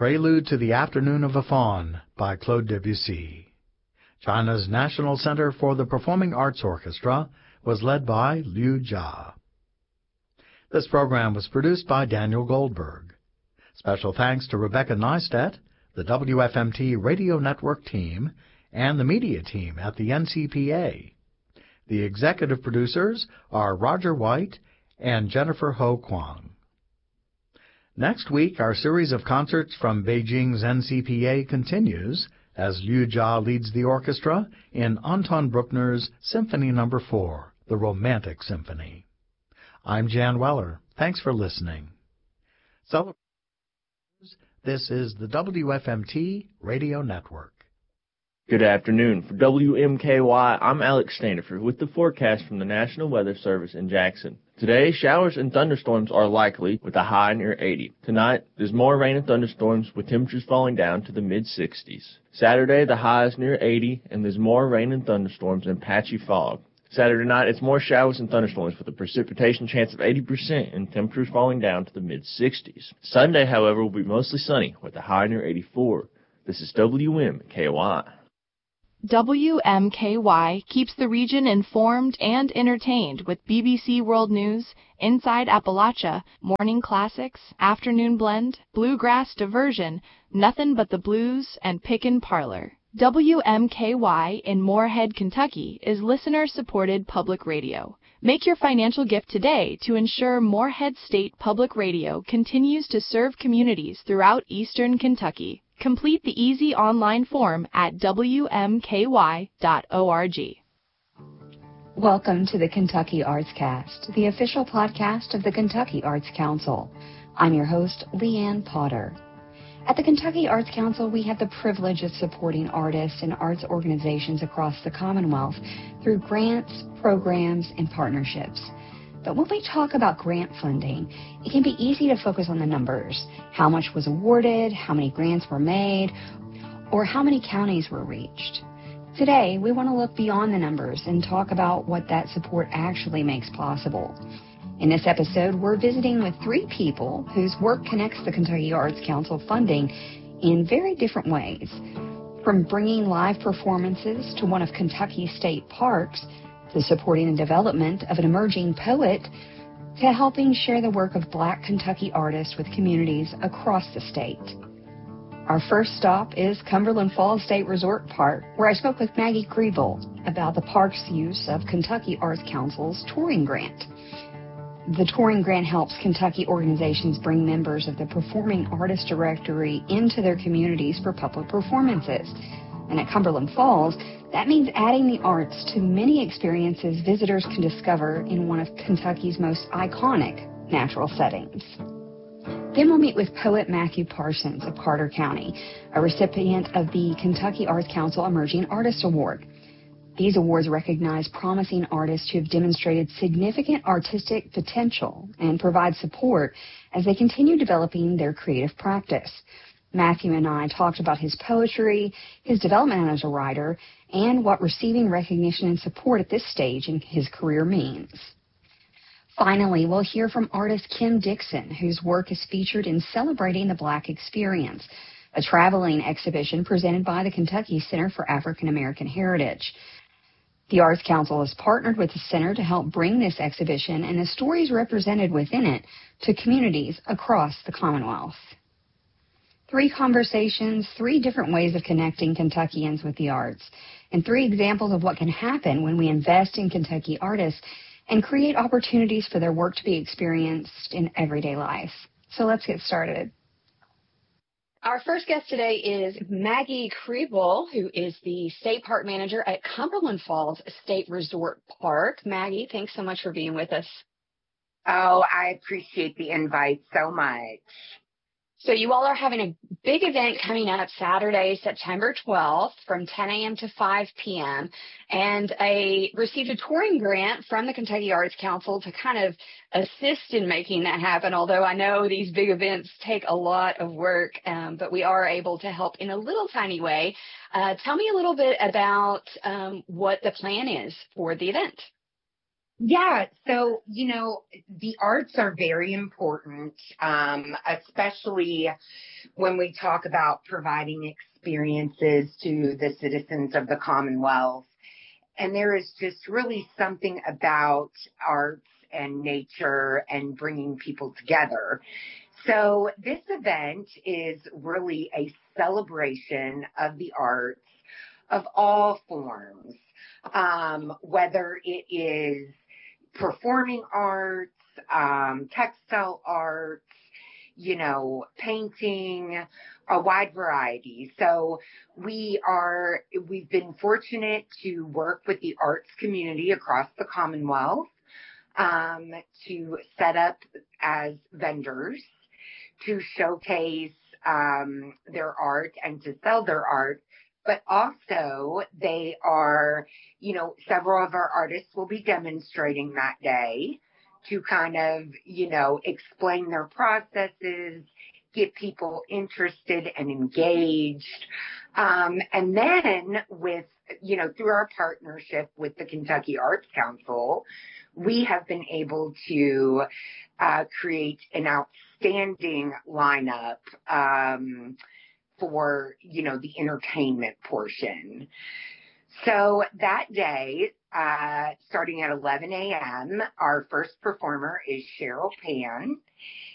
Prelude to the Afternoon of a Faun by Claude Debussy. China's National Center for the Performing Arts Orchestra was led by Liu Jia. This program was produced by Daniel Goldberg. Special thanks to Rebecca Neistat, the WFMT Radio Network team, and the media team at the NCPA. The executive producers are Roger White and Jennifer Ho Kwang. Next week, our series of concerts from Beijing's NCPA continues as Liu Jia leads the orchestra in Anton Bruckner's Symphony No. 4, the Romantic Symphony. I'm Jan Weller. Thanks for listening. This is the WFMT Radio Network. Good afternoon. For WMKY, I'm Alex Standiford with the forecast from the National Weather Service in Jackson. Today, showers and thunderstorms are likely with a high near 80. Tonight, there's more rain and thunderstorms with temperatures falling down to the mid-60s. Saturday, the high is near 80, and there's more rain and thunderstorms and patchy fog. Saturday night, it's more showers and thunderstorms with a precipitation chance of 80% and temperatures falling down to the mid-60s. Sunday, however, will be mostly sunny with a high near 84. This is WMKY. WMKY keeps the region informed and entertained with BBC World News, Inside Appalachia, Morning Classics, Afternoon Blend, Bluegrass Diversion, Nothin' But the Blues, and Pickin' Parlor. WMKY in Moorhead, Kentucky is listener-supported public radio. Make your financial gift today to ensure Moorhead State Public Radio continues to serve communities throughout eastern Kentucky. Complete the easy online form at wmky.org. Welcome to the Kentucky Arts Cast, the official podcast of the Kentucky Arts Council. I'm your host, Leanne Potter. At the Kentucky Arts Council, we have the privilege of supporting artists and arts organizations across the Commonwealth through grants, programs, and partnerships. But when we talk about grant funding, it can be easy to focus on the numbers. How much was awarded, how many grants were made, or how many counties were reached. Today, we want to look beyond the numbers and talk about what that support actually makes possible. In this episode, we're visiting with three people whose work connects the Kentucky Arts Council funding in very different ways. From bringing live performances to one of Kentucky's state parks, to supporting the development of an emerging poet, to helping share the work of Black Kentucky artists with communities across the state. Our first stop is Cumberland Falls State Resort Park, where I spoke with Maggie Kriebel about the park's use of Kentucky Arts Council's touring grant. The touring grant helps Kentucky organizations bring members of the Performing Artist Directory into their communities for public performances. And at Cumberland Falls, that means adding the arts to many experiences visitors can discover in one of Kentucky's most iconic natural settings. Then we'll meet with poet Matthew Parsons of Carter County, a recipient of the Kentucky Arts Council Emerging Artist Award. These awards recognize promising artists who have demonstrated significant artistic potential and provide support as they continue developing their creative practice. Matthew and I talked about his poetry, his development as a writer, and what receiving recognition and support at this stage in his career means. Finally, we'll hear from artist Kim Dixon, whose work is featured in Celebrating the Black Experience, a traveling exhibition presented by the Kentucky Center for African American Heritage. The Arts Council has partnered with the center to help bring this exhibition and the stories represented within it to communities across the Commonwealth. Three conversations, three different ways of connecting Kentuckians with the arts, and three examples of what can happen when we invest in Kentucky artists and create opportunities for their work to be experienced in everyday life. So let's get started. Our first guest today is Maggie Kriebel, who is the State Park Manager at Cumberland Falls State Resort Park. Maggie, thanks so much for being with us. Oh, I appreciate the invite so much. So you all are having a big event coming up Saturday, September 12th from 10 a.m. to 5 p.m. and received a touring grant from the Kentucky Arts Council to kind of assist in making that happen, although I know these big events take a lot of work, but we are able to help in a little tiny way. Tell me a little bit about what the plan is for the event. Yeah, so, the arts are very important, especially when we talk about providing experiences to the citizens of the Commonwealth. And there is just really something about arts and nature and bringing people together. So this event is really a celebration of the arts of all forms, whether it is performing arts, textile arts, painting, a wide variety. So we've been fortunate to work with the arts community across the Commonwealth, to set up as vendors to showcase, their art and to sell their art. But also they are, several of our artists will be demonstrating that day to kind of, explain their processes, get people interested and engaged. And then through our partnership with the Kentucky Arts Council, we have been able to create an outstanding lineup for, the entertainment portion. So that day, starting at 11 a.m., our first performer is Cheryl Pan.